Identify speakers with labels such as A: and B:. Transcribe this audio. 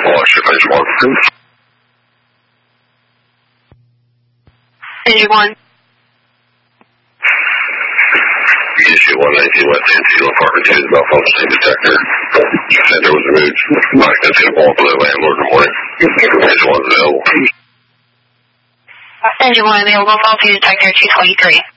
A: Station 1.
B: Station 1.
A: Issue 119 West Antietam, apartment 2 is about functioning detector. Center was removed. Occupancy of ball below landlord in the morning. Station 1 is available.
B: Station 1 available, faulty detector 223.